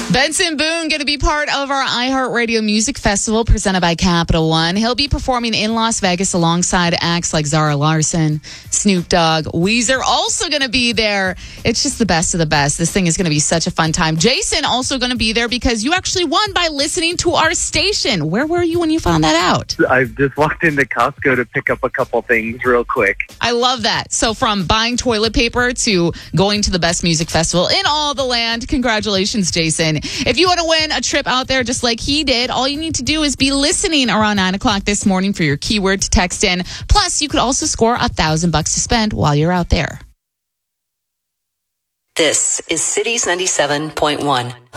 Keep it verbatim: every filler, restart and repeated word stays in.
Benson Boone going to be part of our iHeartRadio Music Festival presented by Capital One. He'll be performing in Las Vegas alongside acts like Zara Larsson, Snoop Dogg, Weezer also going to be there. It's just the best of the best. This thing is going to be such a fun time. Jason also going to be there because you actually won by listening to our station. Where were you when you found that out? I just walked into Costco to pick up a couple things real quick. I love that. So from buying toilet paper to going to the best music festival in all the land, congratulations, Jason. If you want to win a trip out there just like he did, all you need to do is be listening around nine o'clock this morning for your keyword to text in. Plus, you could also score a thousand bucks to spend while you're out there. This is Cities ninety-seven point one.